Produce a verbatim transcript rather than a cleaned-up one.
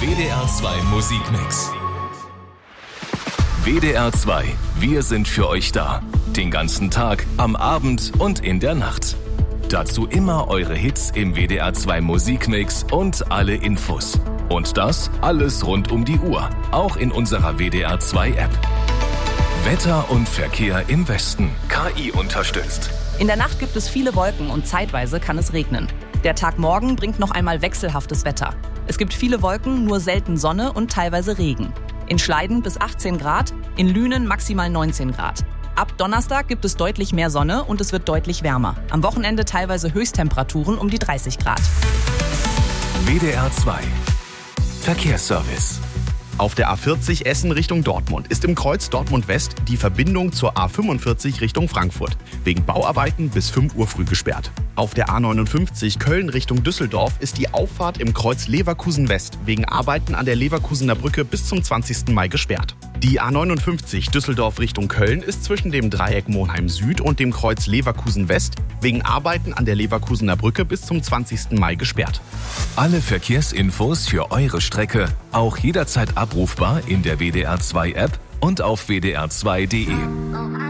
W D R zwei Musikmix. W D R zwei, wir sind für euch da. Den ganzen Tag, am Abend und in der Nacht. Dazu immer eure Hits im W D R zwei Musikmix und alle Infos. Und das alles rund um die Uhr, auch in unserer W D R zwei App. Wetter und Verkehr im Westen, K I unterstützt. In der Nacht gibt es viele Wolken und zeitweise kann es regnen. Der Tag morgen bringt noch einmal wechselhaftes Wetter. Es gibt viele Wolken, nur selten Sonne und teilweise Regen. In Schleiden bis achtzehn Grad, in Lünen maximal neunzehn Grad. Ab Donnerstag gibt es deutlich mehr Sonne und es wird deutlich wärmer. Am Wochenende teilweise Höchsttemperaturen um die dreißig Grad. W D R zwei Verkehrsservice. Auf der A vierzig Essen Richtung Dortmund ist im Kreuz Dortmund West die Verbindung zur A fünfundvierzig Richtung Frankfurt wegen Bauarbeiten bis fünf Uhr früh gesperrt. Auf der A neunundfünfzig Köln Richtung Düsseldorf ist die Auffahrt im Kreuz Leverkusen West wegen Arbeiten an der Leverkusener Brücke bis zum zwanzigsten Mai gesperrt. Die A neunundfünfzig Düsseldorf Richtung Köln ist zwischen dem Dreieck Monheim Süd und dem Kreuz Leverkusen West wegen Arbeiten an der Leverkusener Brücke bis zum zwanzigsten Mai gesperrt. Alle Verkehrsinfos für eure Strecke auch jederzeit abrufbar in der W D R zwei App und auf W D R zwei Punkt D E.